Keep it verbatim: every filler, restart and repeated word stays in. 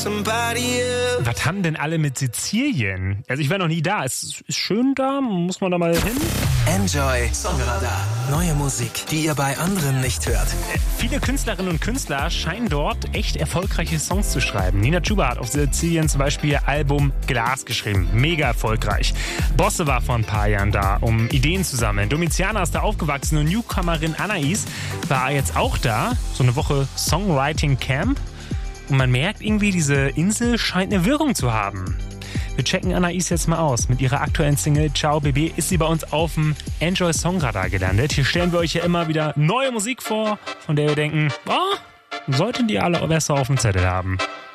Was haben denn alle mit Sizilien? Also ich war noch nie da. Ist, ist schön da? Muss man da mal hin? Enjoy Songradar. Neue Musik, die ihr bei anderen nicht hört. Äh, viele Künstlerinnen und Künstler scheinen dort echt erfolgreiche Songs zu schreiben. Nina Chuba hat auf Sizilien zum Beispiel ihr Album Glas geschrieben. Mega erfolgreich. Bosse war vor ein paar Jahren da, um Ideen zu sammeln. Domiziana ist da aufgewachsen und Newcomerin Anais war jetzt auch da. So eine Woche Songwriting Camp. Und man merkt irgendwie, diese Insel scheint eine Wirkung zu haben. Wir checken Anais jetzt mal aus. Mit ihrer aktuellen Single Ciao Baby ist sie bei uns auf dem Enjoy Songradar gelandet. Hier stellen wir euch ja immer wieder neue Musik vor, von der wir denken, oh, sollten die alle besser auf dem Zettel haben.